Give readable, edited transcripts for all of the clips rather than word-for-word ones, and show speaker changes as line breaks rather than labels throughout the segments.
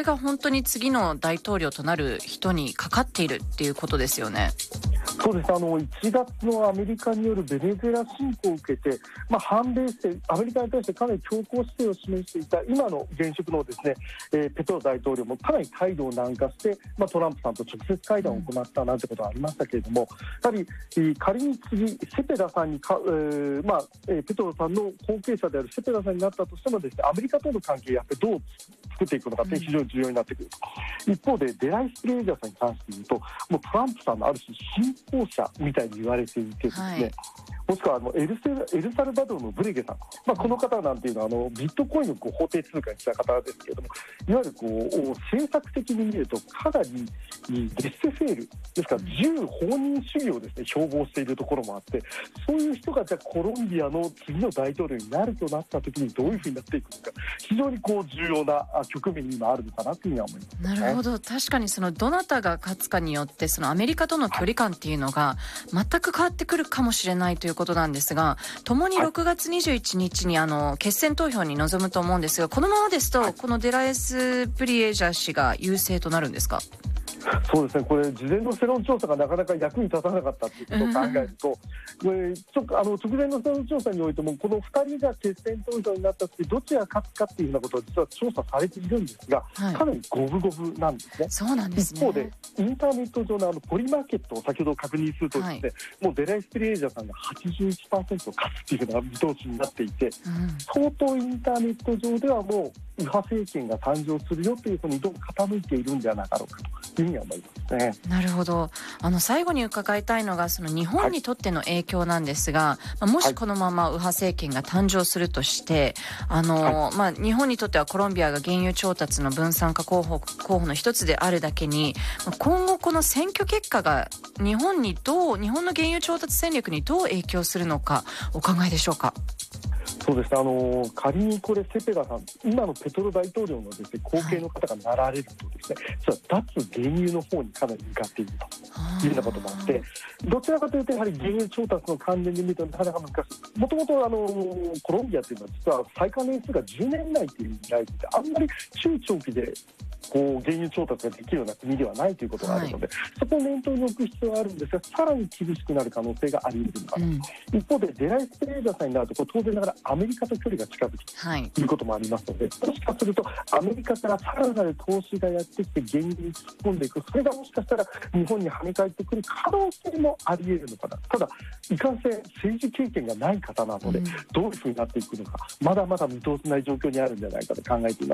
が本当に次の大統領となる人にかかっているっていうことですよね。
そうです。1月のアメリカによるベネズエラ侵攻を受けて、反米してアメリカに対してかなり強硬姿勢を示していた今の現職のですね、ペトロ大統領もかなり態度を軟化して、トランプさんと直接会談を行ったなんてことはありましたけれども、やはり仮に次セペダさんにペトロさんの後継者であるセペダさんになったとしてもですね、アメリカとの関係をやっぱりどう作っていくのかって非常に重要になってくると。一方でデライス・プレージャーさんに関して言うと、もうトランプさんのある種信仰者みたいに言われていてですね、もしくはエルサルバドルのブレゲさん、この方なんていうのはビットコインを法定通貨にした方ですけれども、いわゆる政策的に見るとかなりデッセフェールですから自由放任主義をですね標榜しているところもあって、そういう人がじゃあコロンビアの次の大統領になるとなった時にどういうふうになっていくのか、非常に重要な局面に今あるのかなというふうには思います、ね。
なるほど。確かにそのどなたが勝つかによってそのアメリカとの距離感っていうのが全く変わってくるかもしれないということなんですが、共に6月21日に決選投票に臨むと思うんですが、このままですとこのデラエス・プリエージャー氏が優勢となるんですか？
そうですね、これ事前の世論調査がなかなか役に立たなかったということを考えると、直前の世論調査においてもこの2人が決選投票になった時どちらが勝つかっていうようなことは実は調査されているんですが、かなり五分五分なんですね。
そうなんですね。
一方でインターネット上のポリマーケットを先ほど確認するとですね、もうデライス・プレージャーさんが 81% 勝つっていうような見通しになっていて、相当インターネット上ではもう右派政権が誕生するよというふうにどうも傾いているんではなかろうかというふうに思いますね。な
るほど。最後に伺いたいのがその日本にとっての影響なんですが、もしこのまま右派政権が誕生するとして、日本にとってはコロンビアが原油調達の分散化候補の一つであるだけに、今後この選挙結果が日本の原油調達戦略にどう影響するのかお考えでしょうか？
そうですね、仮にこれセペダさん、今のペトロ大統領のですね後継の方がなられるとですね、実は脱原油の方にかなり向かっているというようなこともあって、どちらかというとやはり原油調達の関連で見るとなかなか難しい。もともとコロンビアというのは実は最高年数が10年以内という意味合いであんまり中長期で原油調達ができるような国ではないということがあるので、そこを念頭に置く必要があるんですが、さらに厳しくなる可能性があり得るのかな、一方でデライス・プレージャーさんになると当然ながらアメリカと距離が近づくということもありますので、もしかするとアメリカからさらなる投資がやってきて原油に突っ込んでいく、それがもしかしたら日本に跳ね返ってくる可能性もあり得るのかな。ただいかんせん政治経験がない方なので、どういうふうになっていくのかまだまだ見通せない状況にあるんじゃないかと考えています。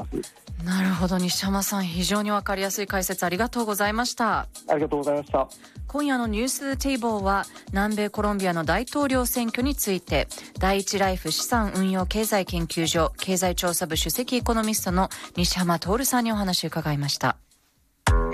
なるほど。西山さん、非常に分かりやすい解説ありがとうございました。
ありがとうございました。
今夜のニューステーブルは南米コロンビアの大統領選挙について、第一ライフ資産運用経済研究所経済調査部首席エコノミストの西浜徹さんにお話を伺いました。